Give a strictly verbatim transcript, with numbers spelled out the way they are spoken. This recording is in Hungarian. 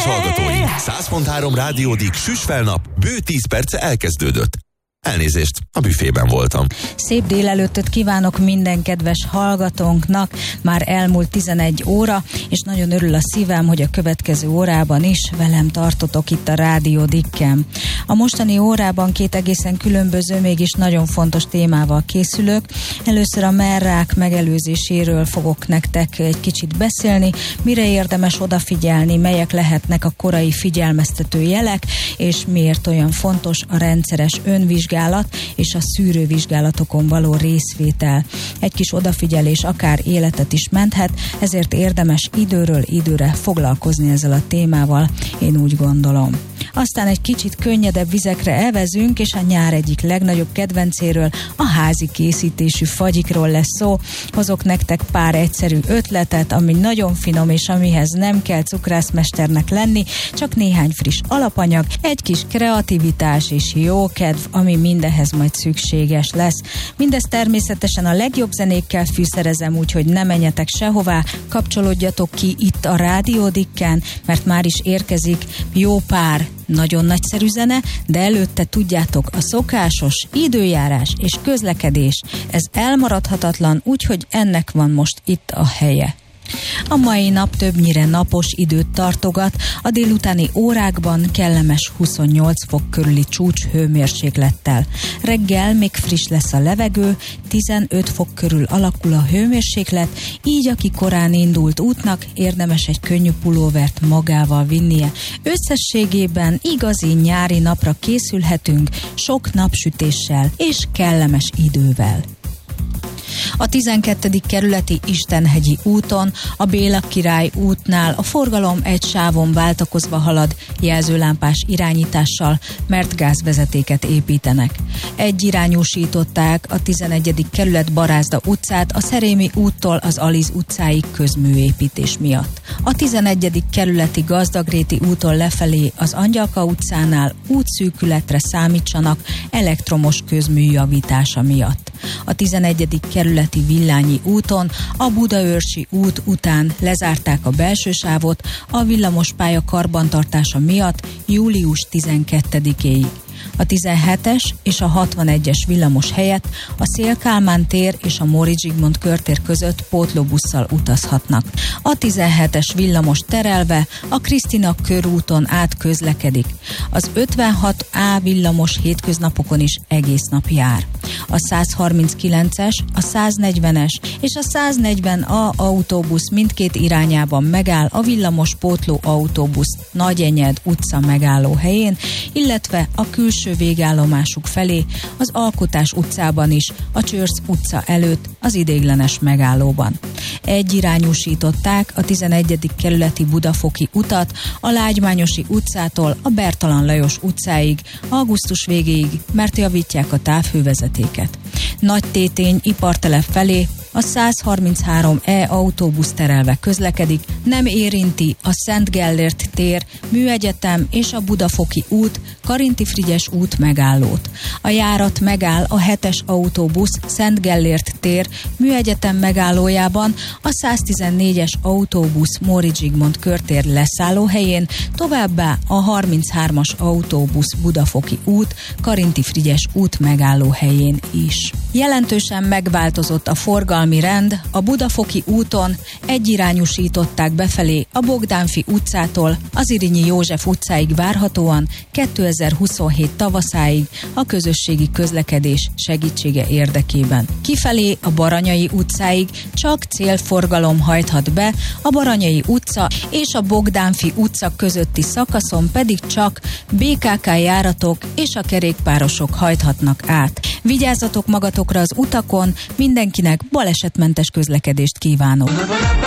Kedves hallgatóink, száz pont három Rádiódik Süsfelnap bő tíz perce elkezdődött. Elnézést, a büfében voltam. Szép délelőttöt kívánok minden kedves hallgatónknak. Már elmúlt tizenegy óra, és nagyon örül a szívem, hogy a következő órában is velem tartotok itt a Rádiódikken. A mostani órában két egészen különböző, mégis nagyon fontos témával készülök. Először a mellrák megelőzéséről fogok nektek egy kicsit beszélni, mire érdemes odafigyelni, melyek lehetnek a korai figyelmeztető jelek, és miért olyan fontos a rendszeres önvizsgálat és a szűrővizsgálatokon való részvétel. Egy kis odafigyelés akár életet is menthet, ezért érdemes időről időre foglalkozni ezzel a témával, én úgy gondolom. Aztán egy kicsit könnyedebb vizekre elvezünk, és a nyár egyik legnagyobb kedvencéről, a házi készítésű fagyikról lesz szó. Hozok nektek pár egyszerű ötletet, ami nagyon finom, és amihez nem kell cukrászmesternek lenni, csak néhány friss alapanyag, egy kis kreativitás és jó kedv, ami mindenhez majd szükséges lesz. Mindezt természetesen a legjobb zenékkel fűszerezem, úgyhogy ne menjetek sehová, kapcsolódjatok ki itt a Rádiódikken, mert már is érkezik jó pár nagyon nagyszerű zene, de előtte tudjátok, a szokásos időjárás és közlekedés, ez elmaradhatatlan, úgyhogy ennek van most itt a helye. A mai nap többnyire napos időt tartogat, a délutáni órákban kellemes huszonnyolc fok körüli csúcs hőmérséklettel. Reggel még friss lesz a levegő, tizenöt fok körül alakul a hőmérséklet, így aki korán indult útnak érdemes egy könnyű pulóvert magával vinnie. Összességében igazi nyári napra készülhetünk, sok napsütéssel és kellemes idővel. A tizenkettedik kerületi Istenhegyi úton, a Béla Király útnál a forgalom egy sávon váltakozva halad jelzőlámpás irányítással, mert gázvezetéket építenek. Egyirányúsították a tizenegyedik kerület Barázda utcát a Szerémi úttól az Aliz utcáig közműépítés miatt. A tizenegyedik kerületi Gazdagréti úton lefelé az Angyalka utcánál útszűkületre számítsanak elektromos közmű javítása miatt. A tizenegyedik kerületi Villányi úton a Budaörsi út után lezárták a belső sávot a villamospálya karbantartása miatt július tizenkettedikéig. A tizenhetes és a hatvanegyes villamos helyett a Széll-Kálmán tér és a Móricz Zsigmond körtér között pótlóbusszal utazhatnak. A tizenhetes villamos terelve a Krisztina körúton át közlekedik. Az ötvenhat á villamos hétköznapokon is egész nap jár. A százharminckilences, a száznegyvenes és a száznegyven á autóbusz mindkét irányában megáll a villamos pótló autóbusz Nagyenyed utca megállóhelyén, illetve a külső végállomásuk felé az Alkotás utcában is, a Csörsz utca előtt az ideiglenes megállóban. Egyirányúsították a tizenegyedik kerületi Budafoki utat a Lágymányosi utcától a Bertalan Lajos utcáig, augusztus végéig, mert javítják a távhővezetéket. Nagytétény ipartelep felé a százharminchárom á autóbusz terelve közlekedik, nem érinti a Szent Gellért tér, Műegyetem és a Budafoki út, Karinti Frigyes út megállót. A járat megáll a hetes autóbusz Szent Gellért tér, Műegyetem megállójában, a száztizennégyes autóbusz Móricz Zsigmond körtér leszállóhelyén, továbbá a harminchármas autóbusz Budafoki út, Karinti Frigyes út megállóhelyén is. Jelentősen megváltozott a forgalmi rend, a Budafoki úton egyirányúsították befelé a Bogdánfi utcától az Irinyi József utcáig várhatóan kétezer-huszonhét tavaszáig a közösségi közlekedés segítsége érdekében. Kifelé a Baranyai utcáig csak célforgalom hajthat be, a Baranyai utca és a Bogdánfi utca közötti szakaszon pedig csak bé ká ká járatok és a kerékpárosok hajthatnak át. Vigyázzatok magatokra az utakon, mindenkinek balesetmentes közlekedést kívánok!